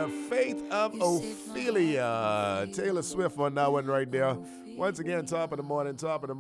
Faith of Ophelia. Taylor Swift on that one right there. Once again, top of the morning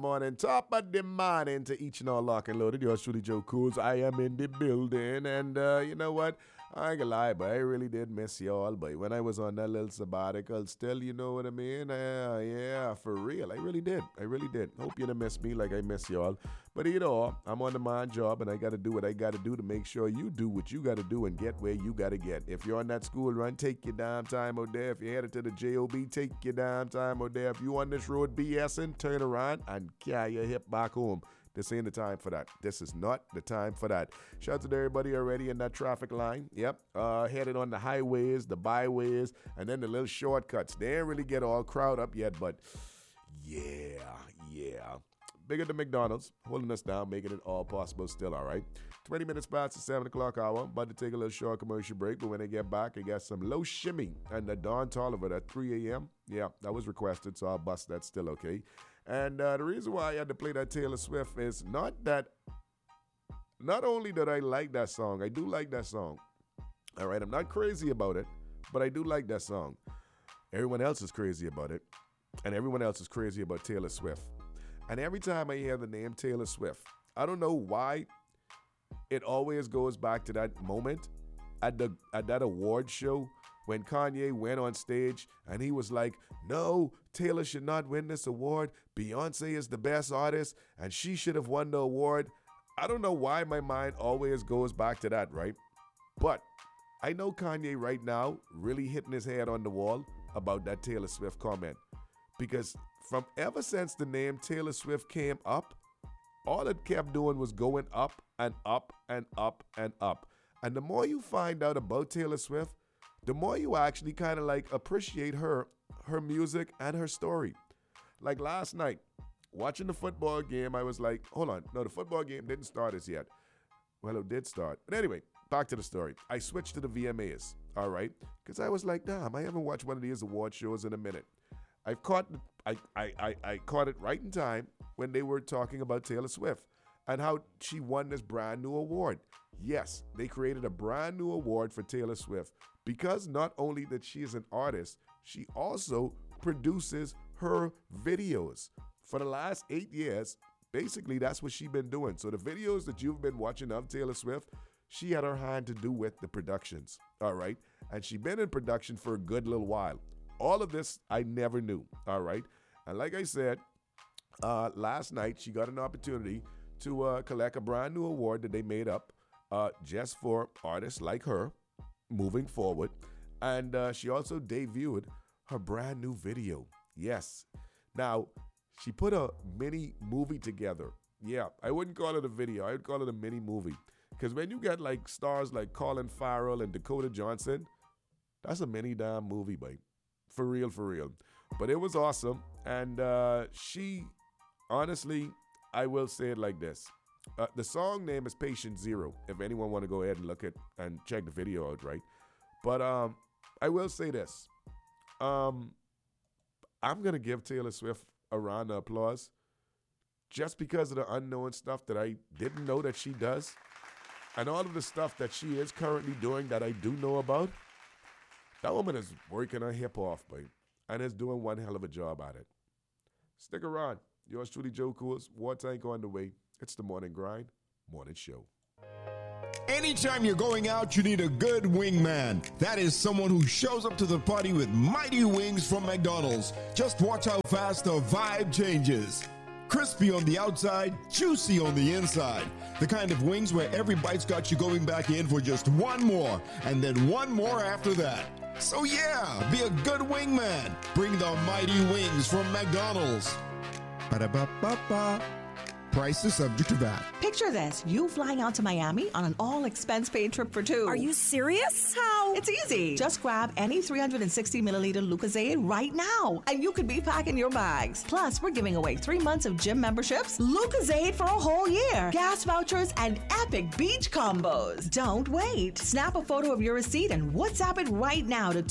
to each and all lock and loaded. Yours truly, Joe Cools. I am in the building, and you know what? I ain't gonna lie, but I really did miss y'all. But when I was on that little sabbatical, still, you know what I mean? Yeah, for real. I really did. Hope you didn't miss me like I miss y'all. But you know, I'm on the mind job, and I got to do what I got to do to make sure you do what you got to do and get where you got to get. If you're on that school run, take your damn time out there. If you're headed to the JOB, take your damn time out there. If you on this road BSing, turn around and carry your hip back home. This ain't the time for that. This is not the time for that. Shout out to everybody already in that traffic line. Yep. Headed on the highways, the byways, and then the little shortcuts. They ain't really get all crowd up yet, but yeah. Big at the McDonald's, holding us down, making it all possible still, all right? 20 minutes past the 7 o'clock hour. About to take a little short commercial break, but when I get back, I got some Low Shimmy and the Don Toliver at 3 a.m. Yeah, that was requested, so I'll bust that still, okay? And the reason why I had to play that Taylor Swift is not only that I like that song, I do like that song. All right, I'm not crazy about it, but I do like that song. Everyone else is crazy about it, and everyone else is crazy about Taylor Swift. And every time I hear the name Taylor Swift, I don't know why it always goes back to that moment at that award show when Kanye went on stage and he was like, no, Taylor should not win this award. Beyonce is the best artist and she should have won the award. I don't know why my mind always goes back to that, right? But I know Kanye right now really hitting his head on the wall about that Taylor Swift comment. Because from ever since the name Taylor Swift came up, all it kept doing was going up and up and up and up. And the more you find out about Taylor Swift, the more you actually kind of like appreciate her music and her story. Like last night, watching the football game, I was like, hold on, no, the football game didn't start as yet. Well, it did start. But anyway, back to the story. I switched to the VMAs, all right? Because I was like, damn, I haven't watched one of these award shows in a minute. I caught it right in time when they were talking about Taylor Swift and how she won this brand new award. Yes, they created a brand new award for Taylor Swift because not only that she is an artist, she also produces her videos. For the last 8 years, basically that's what she's been doing. So the videos that you've been watching of Taylor Swift, she had her hand to do with the productions, all right? And she's been in production for a good little while. All of this I never knew, all right? And like I said, last night she got an opportunity to collect a brand new award that they made up just for artists like her moving forward. And she also debuted her brand new video. Yes. Now, she put a mini movie together. Yeah, I wouldn't call it a video. I would call it a mini movie. Because when you get like stars like Colin Farrell and Dakota Johnson, that's a mini damn movie, babe. For real. But it was awesome. And she, honestly, I will say it like this. The song name is Patient Zero, if anyone want to go ahead and look at and check the video out, right? But I will say this. I'm going to give Taylor Swift a round of applause just because of the unknown stuff that I didn't know that she does. And all of the stuff that she is currently doing that I do know about. That woman is working her hip off, babe, and is doing one hell of a job at it. Stick around. Yours truly, Joe Cools. War Tank on the way. It's the Morning Grind, Morning Show. Anytime you're going out, you need a good wingman. That is someone who shows up to the party with mighty wings from McDonald's. Just watch how fast the vibe changes. Crispy on the outside, juicy on the inside. The kind of wings where every bite's got you going back in for just one more, and then one more after that. So yeah, be a good wingman. Bring the mighty wings from McDonald's. Ba-da-ba-ba-ba. Price is subject to VAT. Picture this, you flying out to Miami on an all-expense-paid trip for two. Are you serious? How? It's easy. Just grab any 360-milliliter Lucozade right now, and you could be packing your bags. Plus, we're giving away 3 months of gym memberships, Lucozade for a whole year, gas vouchers, and epic beach combos. Don't wait. Snap a photo of your receipt and WhatsApp it right now to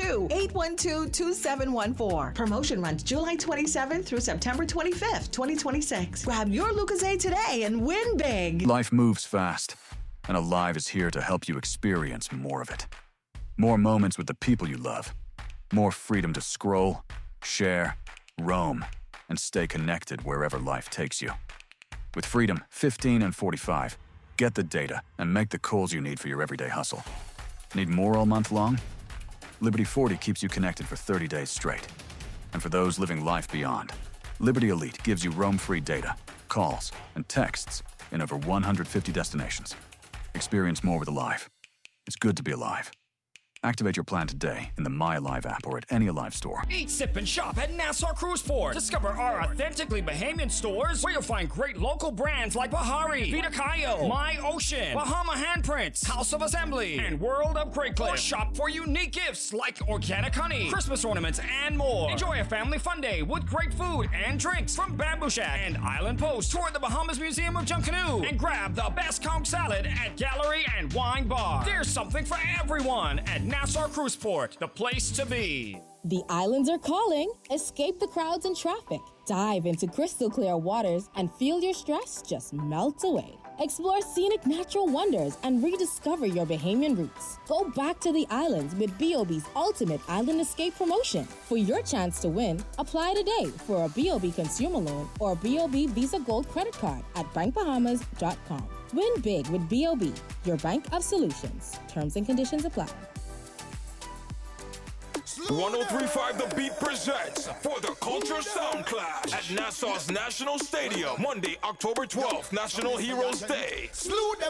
242-812-2714. Promotion runs July 27th through September 25th, 2026. Grab your Lucozade today and win big. Life moves fast, and Alive is here to help you experience more of it. More moments with the people you love. More freedom to scroll, share, roam, and stay connected wherever life takes you. With Freedom 15 and 45, get the data and make the calls you need for your everyday hustle. Need more all month long? Liberty 40 keeps you connected for 30 days straight. And for those living life beyond, Liberty Elite gives you roam-free data, calls, and texts in over 150 destinations. Experience more with Alive. It's good to be alive. Activate your plan today in the My Alive app or at any Alive store. Eat, sip, and shop at Nassau Cruise Port. Discover our authentically Bahamian stores where you'll find great local brands like Bahari, Vita Cayo, My Ocean, Bahama Handprints, House of Assembly, and World of Great Cliff. Or shop for unique gifts like organic honey, Christmas ornaments, and more. Enjoy a family fun day with great food and drinks from Bamboo Shack and Island Post. Tour the Bahamas Museum of Junkanoo and grab the best conch salad at Gallery and Wine Bar. There's something for everyone at Nassau Cruise Port, the place to be. The islands are calling. Escape the crowds and traffic. Dive into crystal clear waters and feel your stress just melt away. Explore scenic natural wonders and rediscover your Bahamian roots. Go back to the islands with BOB's Ultimate Island Escape promotion. For your chance to win, apply today for a BOB consumer loan or BOB Visa Gold credit card at bankbahamas.com. Win big with BOB, your bank of solutions. Terms and conditions apply. 1035 The Beat presents For the Culture Sound Clash at Nassau's National Stadium, Monday, October 12th, National Heroes Day.